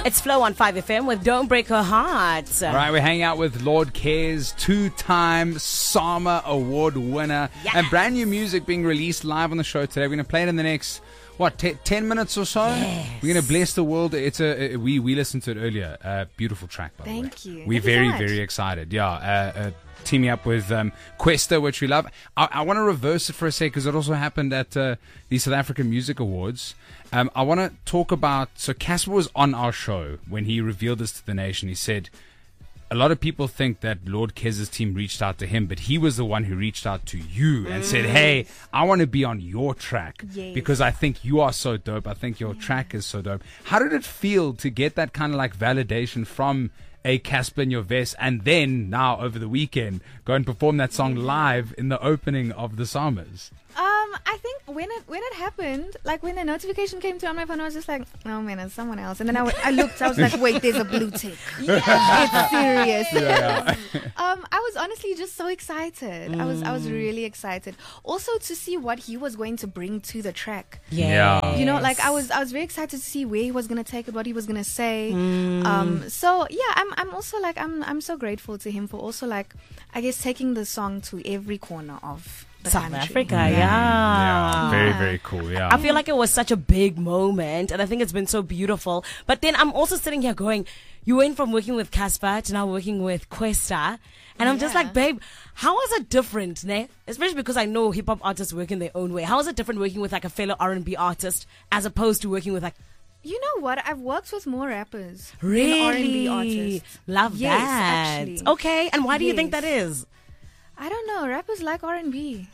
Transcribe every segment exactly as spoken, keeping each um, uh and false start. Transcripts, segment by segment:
It's Flow on five F M with Don't Break Her Heart. All right, we're hanging out with Lord Kes, two-time SAMA Award winner, Yes. and brand new music being released live on the show today. We're going to play it in the next, what, t- ten minutes or so? Yes. We're going to bless the world. It's a, a we we listened to it earlier. Uh, beautiful track, by Thank the way. you. We're Thank you so very, much. very excited. Yeah, uh, uh, teaming up with um, Questa, which we love. I, I want to reverse it for a sec because it also happened at uh, the South African Music Awards. Um, I want to talk about, so Casper was on our show when he revealed this to the nation. He said, a lot of people think that Lord Kes's team reached out to him, but he was the one who reached out to you and said, hey, I want to be on your track Yes. because I think you are so dope. I think your track is so dope. How did it feel to get that kind of like validation from a Casper in your vest, and then now over the weekend go and perform that song live in the opening of the Summers? Um, I think when it when it happened, like when the notification came through on my phone, I was just like, "Oh man, it's someone else." And then I, w- I looked, I was like, "Wait, there's a blue tick. It's serious." Yeah. Um, I was honestly just so excited. I was I was really excited. Also to see what he was going to bring to the track. Yeah. You know, like I was I was very excited to see where he was gonna take it, what he was gonna say. Mm. Um, so yeah, I'm I'm also like I'm I'm so grateful to him for also like I guess taking the song to every corner of the South country. Africa, yeah. Yeah, very, very cool. Yeah. I feel like it was such a big moment, and I think it's been so beautiful. But then I'm also sitting here going, you went from working with Casper to now working with Questa, and I'm just Yeah. like, babe, how is it different, ne? Especially because I know hip hop artists work in their own way. How is it different working with like a fellow R and B artist as opposed to working with like You know what? I've worked with more rappers really than R and B artists. Love Yes, that. actually. Okay, and why do you think Yes. that is? I don't know. Rappers like R and B.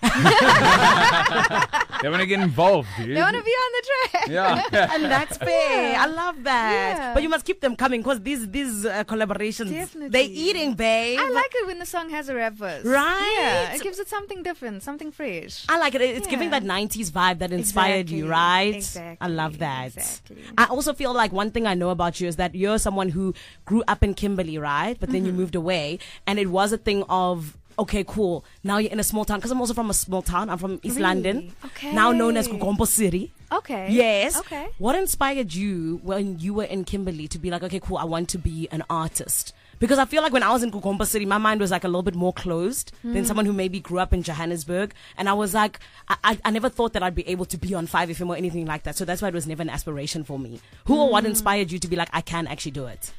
They want to get involved, dude. They want to be on the track. Yeah. And that's fair. I love that. Yeah. But you must keep them coming because these these uh, collaborations, Definitely. they're eating, babe. I like it when the song has a rap verse. Right. Yeah, it gives it something different, something fresh. I like it. It's giving Yeah. that nineties vibe that inspired you, Exactly. right? Exactly. I love that. Exactly. I also feel like one thing I know about you is that you're someone who grew up in Kimberley, right? But then you Mm-hmm. moved away, and it was a thing of, okay, cool. Now you're in a small town, because I'm also from a small town. I'm from East Really? London, Okay. now known as Gugompo City. Okay. Yes. Okay. What inspired you when you were in Kimberley to be like, okay, cool, I want to be an artist? Because I feel like when I was in Gugompo City, my mind was like a little bit more closed than someone who maybe grew up in Johannesburg. And I was like, I, I, I never thought that I'd be able to be on five F M or anything like that. So that's why it was never an aspiration for me. Who or what inspired you to be like, I can actually do it?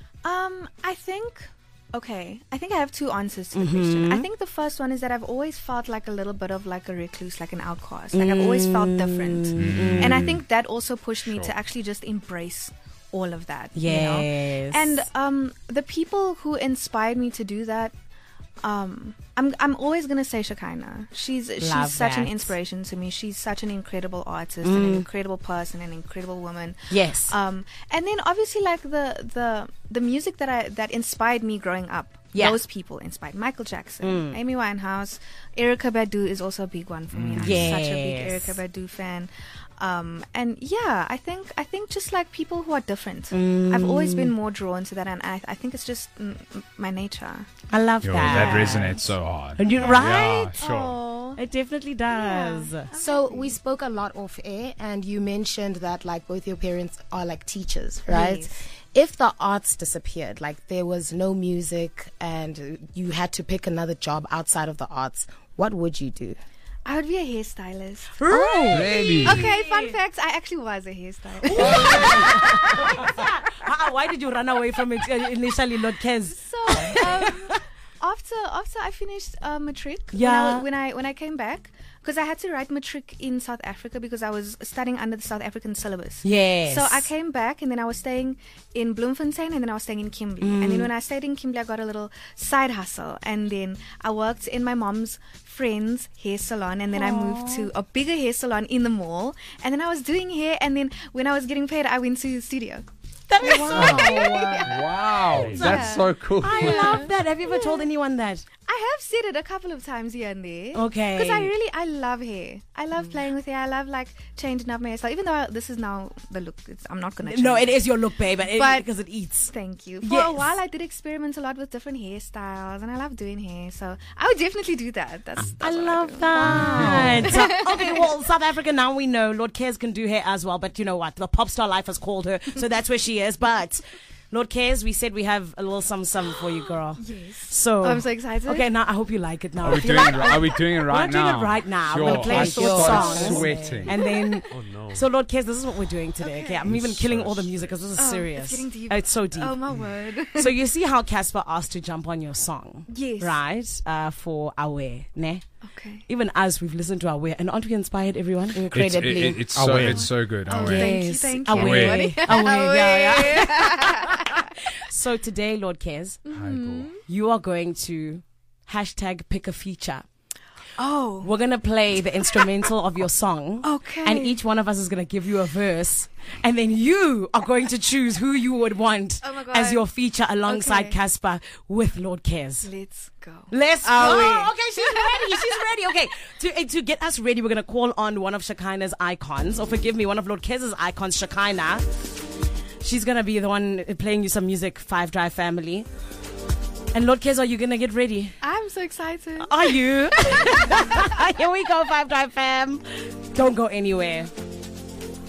Um, I think. Okay, I think I have two answers to the question. I think the first one is that I've always felt like a little bit of like a recluse, like an outcast. Like I've always felt different, and I think that also pushed me Sure. to actually just embrace all of that. Yes. You know? And um, the people who inspired me to do that, um, I'm I'm always gonna say Shekinah. She's she's Love such an that. inspiration to me. She's such an incredible artist, and an incredible person, an incredible woman. Yes. Um, and then obviously like the the the music that I that inspired me growing up. Yeah. Those people inspired Michael Jackson, Amy Winehouse, Erykah Badu is also a big one for me. I'm such a big Yes. Erykah Badu fan. Um, and yeah, I think I think just like people who are different. I've always been more drawn to that, and I, I think it's just mm, mm, my nature. I love Yo, that. that resonates so hard. And you right? Yeah, sure. It definitely does. So we spoke a lot off air, and you mentioned that like both your parents are like teachers, right? Yes. If the arts disappeared, like there was no music and you had to pick another job outside of the arts, what would you do? I would be a hairstylist. Really? Okay, fun facts. I actually was a hairstylist. Ah, why did you run away from it uh, initially, Lord Kes? So um, after after I finished uh, matric, Yeah. when I, when I when I came back, because I had to write matric in South Africa because I was studying under the South African syllabus. Yes. So I came back, and then I was staying in Bloemfontein, and then I was staying in Kimberley. And then when I stayed in Kimberley, I got a little side hustle, and then I worked in my mom's friend's hair salon, and then I moved to a bigger hair salon in the mall, and then I was doing hair, and then when I was getting paid, I went to the studio. That is Wow. That's so cool. I love that. Have you ever told anyone that? I have said it a couple of times here and there. Okay. Because I really, I love hair. I love playing with hair. I love like changing up my hairstyle. Even though I, this is now the look, it's, I'm not gonna. Change No, it is your look, babe, but, it, But- because it eats. Thank you. For Yes. a while, I did experiment a lot with different hairstyles, and I love doing hair. So I would definitely do that. That's. I that's what love do. that. So, okay, well, South Africa, now we know Lord Cares can do hair as well, but you know what? The pop star life has called her, so that's where she is. But Lord Cares, we said we have a little some some for you, girl. Yes. So I'm so excited. Okay, now I hope you like it now. Are we If you doing like- it, are we doing it right We're doing now? it right now. Sure. We're gonna play I a short started song. sweating. And then, Oh no. so Lord Cares, this is what we're doing today. Okay, I'm I'm even so killing all the music because this is Oh, serious. it's getting deep. It's so deep. Oh my word. So you see how Casper asked to jump on your song, Yes. right? Uh, for Aware, ne? Okay. Even us, we've listened to Aware, and aren't we inspired, everyone? It's, it, Incredibly. it- it's so Aware. it's so good. Oh, Aware. thank you, Yes. thank you. Aware. everybody. Aware, yeah, Aware. yeah. So today, Lord Cares, Hi, girl. you are going to hashtag pick a feature. Oh. We're going to play the instrumental of your song. Okay. And each one of us is going to give you a verse. And then you are going to choose who you would want Oh my God. as your feature alongside Okay. Casper with Lord Cares. Let's go. Let's Are go. we? Okay, she's ready. She's ready. Okay, to uh, to get us ready, we're gonna call on one of Shekinah's icons, or forgive me, one of Lord Kez's icons, Shekinah. She's gonna be the one playing you some music. Five Drive Family. And Lord Kez, are you gonna get ready? I'm so excited. Are you? Here we go, Five Drive fam. Don't go anywhere.